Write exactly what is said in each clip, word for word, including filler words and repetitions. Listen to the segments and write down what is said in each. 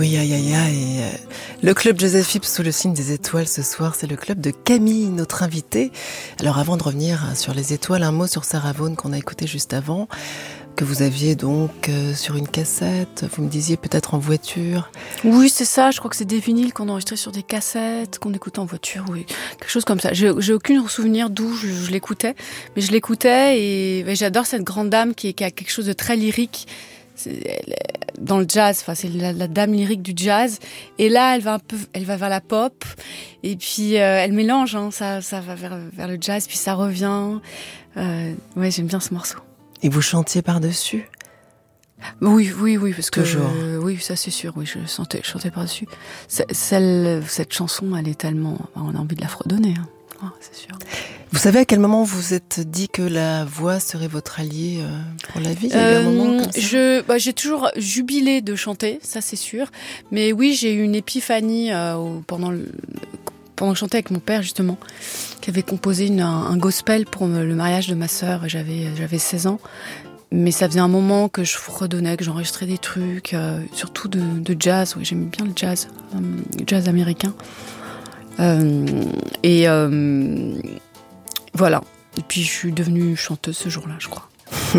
Oui, aïe, aïe, aïe. Le club Joseph Phipps sous le signe des étoiles ce soir, c'est le club de Camille, notre invitée. Alors avant de revenir sur les étoiles, un mot sur Sarah Vaughan qu'on a écouté juste avant, que vous aviez donc euh, sur une cassette, vous me disiez peut-être en voiture. Oui, c'est ça, je crois que c'est des vinyles qu'on enregistrait sur des cassettes, qu'on écoutait en voiture, oui, quelque chose comme ça. J'ai, j'ai aucun souvenir d'où je, je l'écoutais, mais je l'écoutais et, et j'adore cette grande dame qui, qui a quelque chose de très lyrique. C'est, elle, dans le jazz, enfin c'est la, la dame lyrique du jazz, et là elle va un peu, elle va vers la pop, et puis euh, elle mélange, hein, ça, ça va vers, vers le jazz, puis ça revient. Euh, ouais, j'aime bien ce morceau. Et vous chantiez par-dessus ? Oui, oui, oui, parce que toujours. Euh, oui, ça c'est sûr. Oui, je chantais, je chantais par-dessus. C'est, celle, cette chanson, elle est tellement, on a envie de la fredonner, hein. Oh, c'est sûr. Vous savez à quel moment vous vous êtes dit que la voix serait votre allié euh, pour la vie ? Il y a eu un Euh, moment comme ça ? je, bah, j'ai toujours jubilé de chanter, ça c'est sûr. Mais oui, j'ai eu une épiphanie euh, au- pendant le, pendant que je chantais avec mon père justement, qui avait composé une, un, un gospel pour me- le mariage de ma sœur. J'avais, j'avais seize ans. Mais ça faisait un moment que je redonnais, que j'enregistrais des trucs, euh, surtout de, de jazz. Oui, j'aime bien le jazz, euh, le jazz américain. Euh, et euh, voilà. Et puis je suis devenue chanteuse ce jour-là, je crois.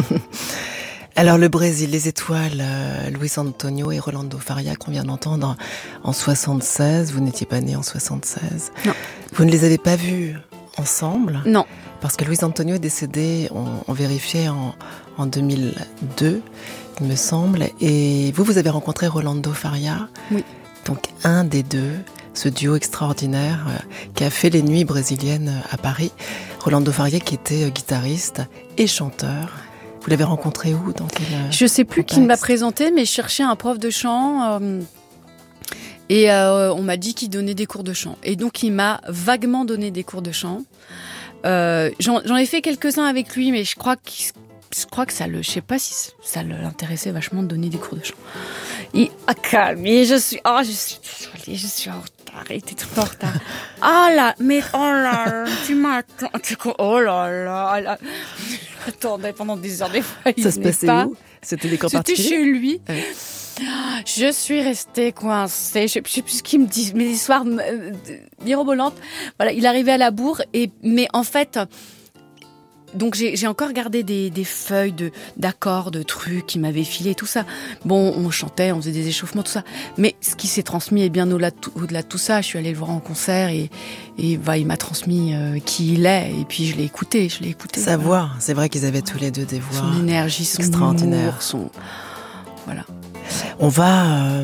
Alors le Brésil, les étoiles, euh, Luis Antonio et Rolando Faria qu'on vient d'entendre en soixante-seize. Vous n'étiez pas né en soixante-seize. Non. Vous ne les avez pas vus ensemble ? Non. Parce que Luis Antonio est décédé, on, on vérifiait en, en deux mille deux, il me semble. Et vous, vous avez rencontré Rolando Faria. Oui. Donc un des deux, ce duo extraordinaire euh, qui a fait les nuits brésiliennes à Paris. Rolando Faria qui était euh, guitariste et chanteur. Vous l'avez rencontré où ? Dans quel euh, Je sais plus contexte ? qui me l'a présenté, mais je cherchais un prof de chant. Euh, et euh, on m'a dit qu'il donnait des cours de chant. Et donc il m'a vaguement donné des cours de chant. Euh, j'en, j'en ai fait quelques-uns avec lui, mais je crois que je crois que ça le, je sais pas si ça l'intéressait vachement de donner des cours de chant. Et ah calme, et je suis, oh je suis désolée, je suis en retard, et t'es tout en retard. Ah là, mais oh là, là tu m'attends, oh là là, là. J'attendais pendant des heures, des fois il Ça se venait passait pas. où ? C'était des camps C'était particuliers ? chez lui. Ouais. Je suis restée coincée. Je sais, je sais plus ce qu'il me dit. Mes histoires euh, mirobolantes. Voilà, il arrivait à la bourre et mais en fait, donc j'ai, j'ai encore gardé des, des feuilles de d'accords, de trucs qu'il m'avait filé, tout ça. Bon, on chantait, on faisait des échauffements, tout ça. Mais ce qui s'est transmis est bien au-delà de tout, au-delà de tout ça. Je suis allée le voir en concert et et bah, il m'a transmis euh, qui il est et puis je l'ai écouté, je l'ai écouté. Sa voilà. voix, c'est vrai qu'ils avaient tous les deux des voix Son énergie, son extraordinaires. humour, son voilà. On va... Euh